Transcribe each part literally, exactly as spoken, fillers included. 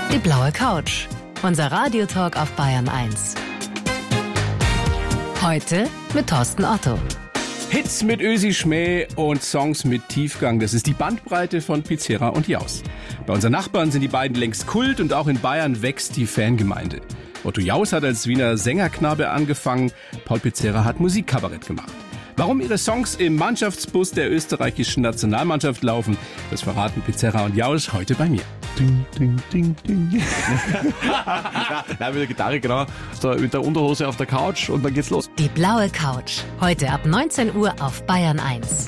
Die blaue Couch. Unser Radiotalk auf Bayern eins. Heute mit Thorsten Otto. Hits mit Ösi Schmäh und Songs mit Tiefgang. Das ist die Bandbreite von Pizzera und Jaus. Bei unseren Nachbarn sind die beiden längst Kult und auch in Bayern wächst die Fangemeinde. Otto Jaus hat als Wiener Sängerknabe angefangen. Paul Pizzera hat Musikkabarett gemacht. Warum ihre Songs im Mannschaftsbus der österreichischen Nationalmannschaft laufen, das verraten Pizzera und Jaus heute bei mir. Ding, ding, ding, ding. ja, nein, mit der Gitarre, genau. Mit der Unterhose auf der Couch und dann geht's los. Die blaue Couch. Heute ab neunzehn Uhr auf Bayern eins.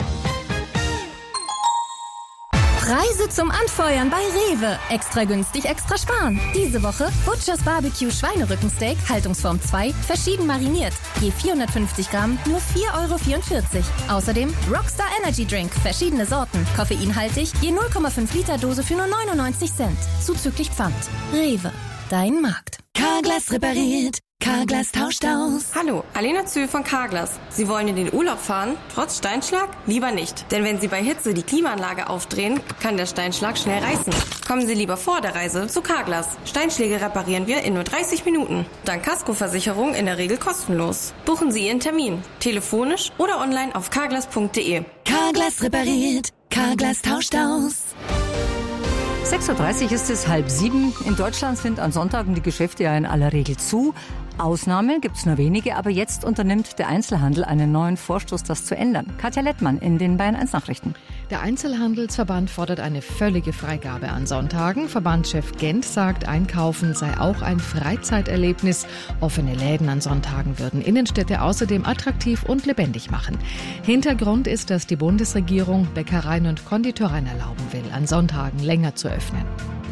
Preise zum Anfeuern bei Rewe. Extra günstig, extra sparen. Diese Woche Butchers Barbecue Schweinerückensteak, Haltungsform zwei, verschieden mariniert. Je vierhundertfünfzig Gramm, nur vier Euro vierundvierzig. Außerdem Rockstar Energy Drink, verschiedene Sorten. Koffeinhaltig, je null Komma fünf Liter Dose für nur neunundneunzig Cent. Zuzüglich Pfand. Rewe, dein Markt. Carglass repariert. Carglass tauscht aus. Hallo, Alena Zühl von Carglass. Sie wollen in den Urlaub fahren, trotz Steinschlag? Lieber nicht. Denn wenn Sie bei Hitze die Klimaanlage aufdrehen, kann der Steinschlag schnell reißen. Kommen Sie lieber vor der Reise zu Carglass. Steinschläge reparieren wir in nur dreißig Minuten. Dank Kaskoversicherung in der Regel kostenlos. Buchen Sie Ihren Termin. Telefonisch oder online auf carglass punkt de. Carglass repariert. Carglass tauscht aus. sechs Uhr dreißig ist es, halb sieben. In Deutschland sind an Sonntagen die Geschäfte ja in aller Regel zu. Ausnahmen gibt es nur wenige, aber jetzt unternimmt der Einzelhandel einen neuen Vorstoß, das zu ändern. Katja Lettmann in den Bayern eins Nachrichten. Der Einzelhandelsverband fordert eine völlige Freigabe an Sonntagen. Verbandschef Gent sagt, Einkaufen sei auch ein Freizeiterlebnis. Offene Läden an Sonntagen würden Innenstädte außerdem attraktiv und lebendig machen. Hintergrund ist, dass die Bundesregierung Bäckereien und Konditoreien erlauben will, an Sonntagen länger zu öffnen.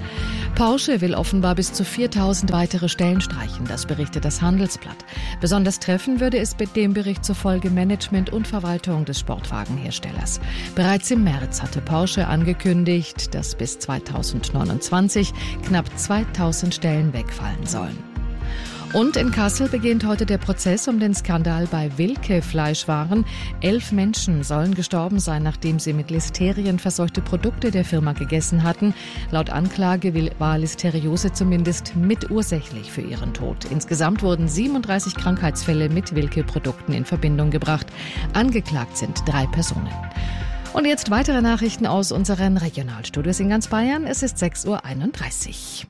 Porsche will offenbar bis zu viertausend weitere Stellen streichen, das berichtet das Handelsblatt. Besonders treffen würde es mit dem Bericht zufolge Management und Verwaltung des Sportwagenherstellers. Bereits im März hatte Porsche angekündigt, dass bis zweitausendneunundzwanzig knapp zweitausend Stellen wegfallen sollen. Und in Kassel beginnt heute der Prozess um den Skandal bei Wilke Fleischwaren. Elf Menschen sollen gestorben sein, nachdem sie mit Listerien verseuchte Produkte der Firma gegessen hatten. Laut Anklage war Listeriose zumindest mitursächlich für ihren Tod. Insgesamt wurden siebenunddreißig Krankheitsfälle mit Wilke-Produkten in Verbindung gebracht. Angeklagt sind drei Personen. Und jetzt weitere Nachrichten aus unseren Regionalstudios in ganz Bayern. Es ist sechs Uhr einunddreißig.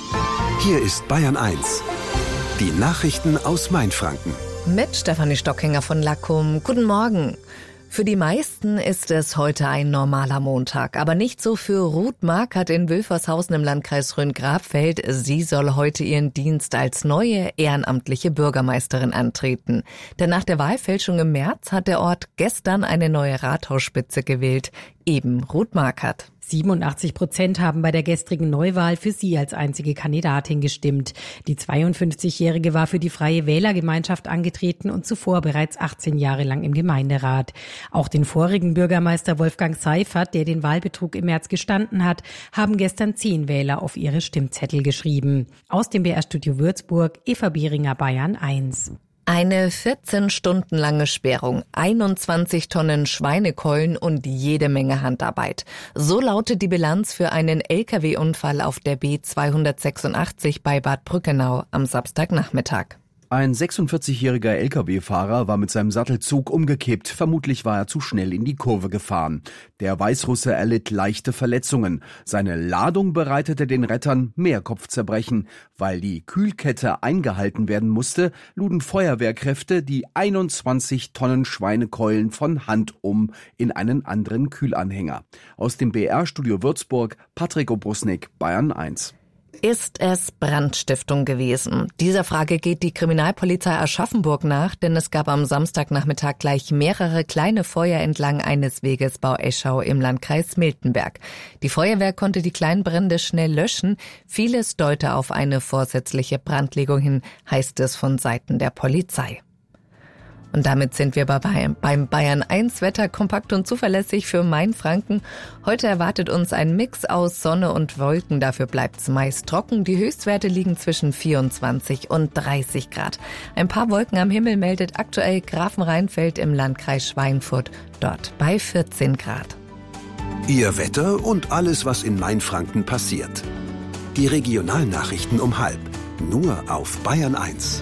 Hier ist Bayern eins. Die Nachrichten aus Mainfranken. Mit Stefanie Stockhänger von Lackum. Guten Morgen. Für die meisten ist es heute ein normaler Montag, aber nicht so für Ruth Markert in Wülfershausen im Landkreis Rhön-Grabfeld. Sie soll heute ihren Dienst als neue ehrenamtliche Bürgermeisterin antreten. Denn nach der Wahlfälschung im März hat der Ort gestern eine neue Rathausspitze gewählt. Eben Ruth Markert. siebenundachtzig Prozent haben bei der gestrigen Neuwahl für sie als einzige Kandidatin gestimmt. Die zweiundfünfzigjährige war für die Freie Wählergemeinschaft angetreten und zuvor bereits achtzehn Jahre lang im Gemeinderat. Auch den vorigen Bürgermeister Wolfgang Seifert, der den Wahlbetrug im März gestanden hat, haben gestern zehn Wähler auf ihre Stimmzettel geschrieben. Aus dem B R-Studio Würzburg, Eva Behringer, Bayern eins. Eine vierzehn Stunden lange Sperrung, einundzwanzig Tonnen Schweinekeulen und jede Menge Handarbeit. So lautet die Bilanz für einen L K W-Unfall auf der B zweihundertsechsundachtzig bei Bad Brückenau am Samstagnachmittag. Ein sechsundvierzigjähriger L K W-Fahrer war mit seinem Sattelzug umgekippt. Vermutlich war er zu schnell in die Kurve gefahren. Der Weißrusse erlitt leichte Verletzungen. Seine Ladung bereitete den Rettern mehr Kopfzerbrechen. Weil die Kühlkette eingehalten werden musste, luden Feuerwehrkräfte die einundzwanzig Tonnen Schweinekeulen von Hand um in einen anderen Kühlanhänger. Aus dem B R-Studio Würzburg, Patrick Obrusnik, Bayern eins. Ist es Brandstiftung gewesen? Dieser Frage geht die Kriminalpolizei Aschaffenburg nach, denn es gab am Samstagnachmittag gleich mehrere kleine Feuer entlang eines Weges Bau-Eschau im Landkreis Miltenberg. Die Feuerwehr konnte die kleinen Brände schnell löschen. Vieles deute auf eine vorsätzliche Brandlegung hin, heißt es von Seiten der Polizei. Und damit sind wir bei Bayern, beim Bayern eins Wetter kompakt und zuverlässig für Mainfranken. Heute erwartet uns ein Mix aus Sonne und Wolken. Dafür bleibt's meist trocken. Die Höchstwerte liegen zwischen vierundzwanzig und dreißig Grad. Ein paar Wolken am Himmel meldet aktuell Grafenrheinfeld im Landkreis Schweinfurt. Dort bei vierzehn Grad. Ihr Wetter und alles, was in Mainfranken passiert. Die Regionalnachrichten um halb. Nur auf Bayern eins.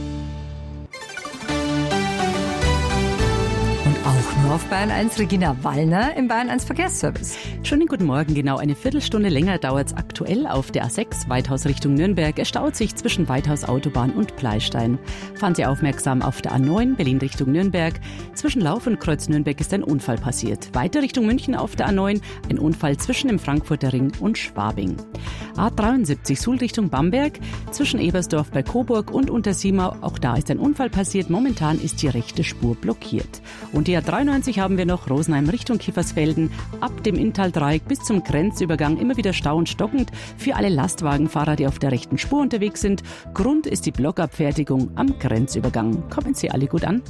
Auch nur auf Bayern eins, Regina Wallner im Bayern eins Verkehrsservice. Schönen guten Morgen, genau eine Viertelstunde länger dauert es aktuell auf der A sechs, Weithaus Richtung Nürnberg. Es staut sich zwischen Weithaus Autobahn und Pleistein. Fahren Sie aufmerksam auf der A neun, Berlin Richtung Nürnberg. Zwischen Lauf und Kreuz Nürnberg ist ein Unfall passiert. Weiter Richtung München auf der A neun, ein Unfall zwischen dem Frankfurter Ring und Schwabing. A dreiundsiebzig, Suhl Richtung Bamberg, zwischen Ebersdorf bei Coburg und Untersiemau. Auch da ist ein Unfall passiert. Momentan ist die rechte Spur blockiert. Und die A dreiundneunzig haben wir noch, Rosenheim Richtung Kiefersfelden, ab dem Inntal-Dreieck bis zum Grenzübergang immer wieder Stau und stockend für alle Lastwagenfahrer, die auf der rechten Spur unterwegs sind. Grund ist die Blockabfertigung am Grenzübergang. Kommen Sie alle gut an.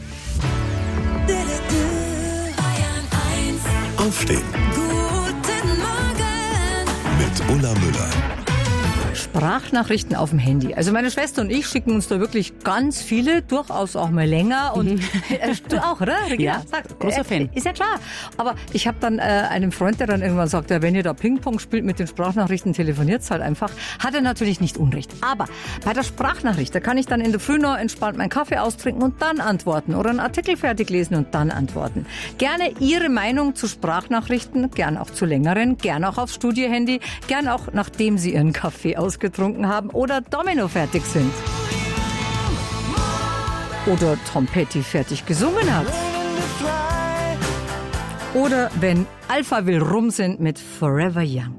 Aufstehen. Guten Morgen. Mit Ulla Müller. Sprachnachrichten auf dem Handy. Also meine Schwester und ich schicken uns da wirklich ganz viele, durchaus auch mal länger. Und äh, du auch, oder? Ja, Sag, großer äh, Fan. Ist ja klar. Aber ich habe dann äh, einem Freund, der dann irgendwann sagt, ja, wenn ihr da Ping-Pong spielt mit den Sprachnachrichten, telefoniert's halt einfach. Hat er natürlich nicht Unrecht. Aber bei der Sprachnachricht, da kann ich dann in der Früh noch entspannt meinen Kaffee austrinken und dann antworten. Oder einen Artikel fertig lesen und dann antworten. Gerne Ihre Meinung zu Sprachnachrichten, gern auch zu längeren, gern auch aufs Studiohandy, gern auch nachdem Sie Ihren Kaffee ausgetrunken haben oder Domino fertig sind. Oder Tom Petty fertig gesungen hat. Oder wenn Alpha will rum sind mit Forever Young.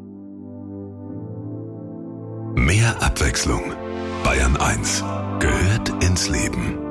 Mehr Abwechslung. Bayern eins gehört ins Leben.